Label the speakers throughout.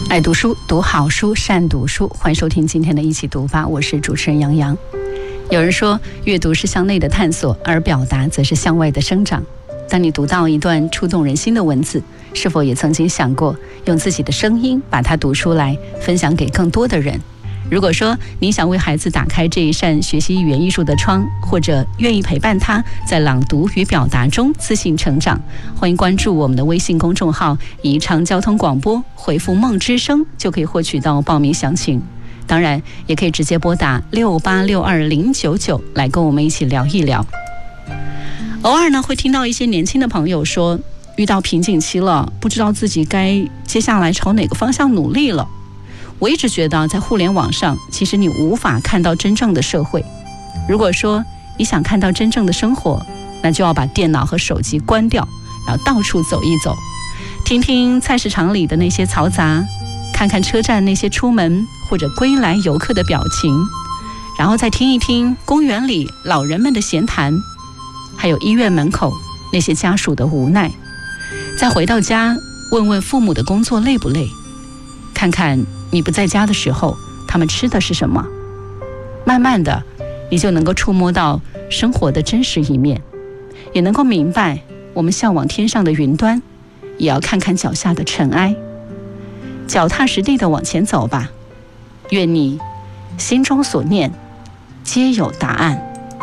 Speaker 1: 爱读书，读好书，善读书。欢迎收听今天的一起读吧，我是主持人杨洋。有人说，阅读是向内的探索，而表达则是向外的生长。当你读到一段触动人心的文字，是否也曾经想过用自己的声音把它读出来，分享给更多的人？如果说你想为孩子打开这一扇学习语言艺术的窗，或者愿意陪伴他在朗读与表达中自信成长，欢迎关注我们的微信公众号宜昌交通广播，回复梦之声就可以获取到报名详情。当然也可以直接拨打6862-099来跟我们一起聊一聊。偶尔呢，会听到一些年轻的朋友说，遇到瓶颈期了，不知道自己该接下来朝哪个方向努力了。我一直觉得在互联网上，其实你无法看到真正的社会。如果说你想看到真正的生活，那就要把电脑和手机关掉，然后到处走一走，听听菜市场里的那些嘈杂，看看车站那些出门或者归来游客的表情，然后再听一听公园里老人们的闲谈，还有医院门口那些家属的无奈。再回到家，问问父母的工作累不累，看看你不在家的时候他们吃的是什么。慢慢的，你就能够触摸到生活的真实一面，也能够明白我们向往天上的云端，也要看看脚下的尘埃。脚踏实地的往前走吧，愿你心中所念皆有答案。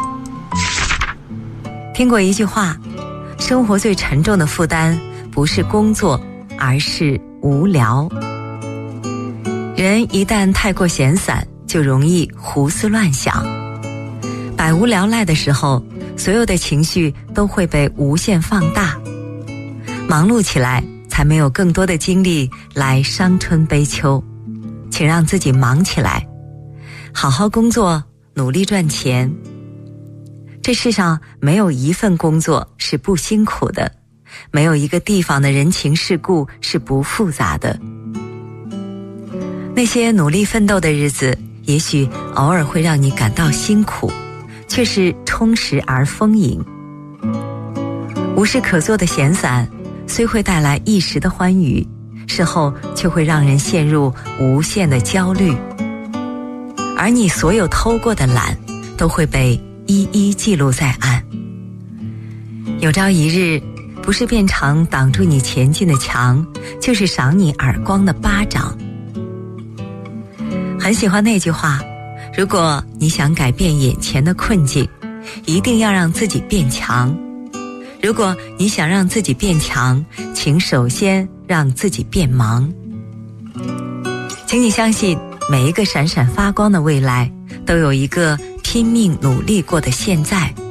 Speaker 2: 听过一句话，生活最沉重的负担不是工作，而是无聊。人一旦太过闲散，就容易胡思乱想。百无聊赖的时候，所有的情绪都会被无限放大。忙碌起来，才没有更多的精力来伤春悲秋。请让自己忙起来，好好工作，努力赚钱。这世上没有一份工作是不辛苦的，没有一个地方的人情世故是不复杂的。那些努力奋斗的日子，也许偶尔会让你感到辛苦，却是充实而丰盈。无事可做的闲散，虽会带来一时的欢愉，事后却会让人陷入无限的焦虑。而你所有偷过的懒，都会被一一记录在案。有朝一日，不是变成挡住你前进的墙，就是赏你耳光的巴掌。很喜欢那句话，如果你想改变眼前的困境，一定要让自己变强。如果你想让自己变强，请首先让自己变忙。请你相信，每一个闪闪发光的未来，都有一个拼命努力过的现在。